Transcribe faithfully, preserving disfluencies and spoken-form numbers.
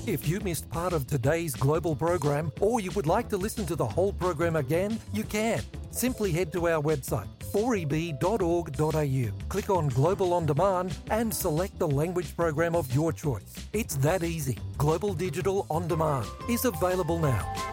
If you missed part of today's global program or you would like to listen to the whole program again, you can. Simply head to our website, four e b dot org dot a u. Click on Global On Demand and select the language program of your choice. It's that easy. Global Digital On Demand is available now.